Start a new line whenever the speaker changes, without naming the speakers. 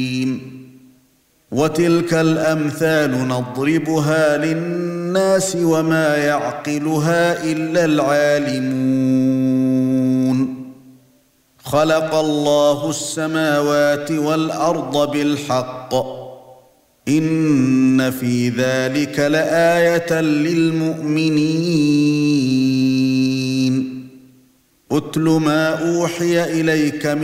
وتلك الأمثال نضربها للناس وما يعقلها إلا العالمون. خلق الله السماوات والأرض بالحق إن في ذلك لآية للمؤمنين. أتل ما أوحي إليك